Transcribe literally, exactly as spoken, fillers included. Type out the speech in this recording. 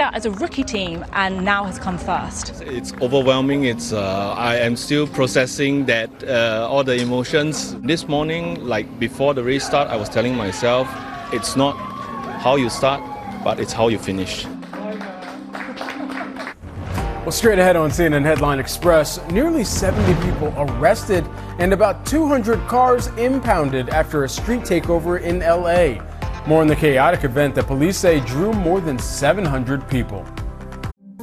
out as a rookie team and now has come first? It's overwhelming. It's uh, I am still processing that uh, all the emotions. This morning, like before the race start, I was telling myself, it's not how you start, but it's how you finish. Well, straight ahead on C N N Headline Express, nearly seventy people arrested and about two hundred cars impounded after a street takeover in L A. More on the chaotic event that police say drew more than seven hundred people.